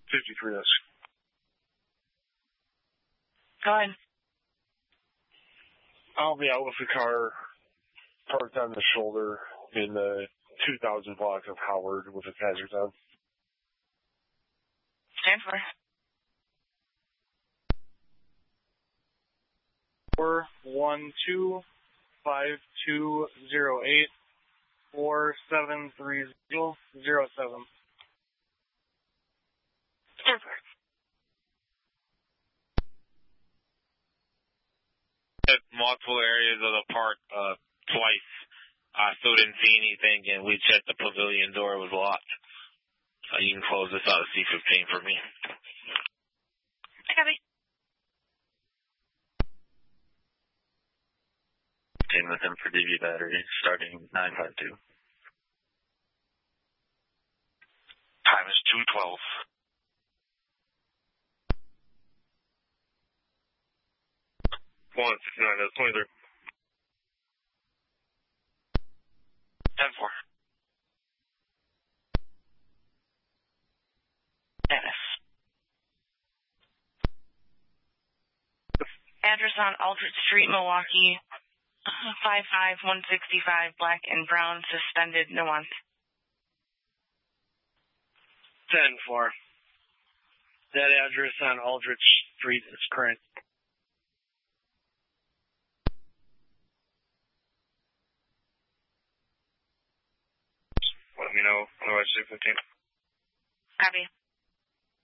53 this. Go ahead. I'll be out with the car parked on the shoulder in the 2000 block of Howard with its hazards on. Stand for. 412-5208-4730-07. Stand for. Hit multiple areas of the park twice. Still didn't see anything, and we checked the pavilion door was locked. You can close this out of C-15 for me. I copy. In with him for DV battery, starting 952. Time is 2:12. 169, that's 23. 10-4. Dennis. Address on Aldrich Street, Milwaukee. 55165, black and brown, suspended, no want. 10-4. That address on Aldrich Street is current. Let me know, otherwise C-15.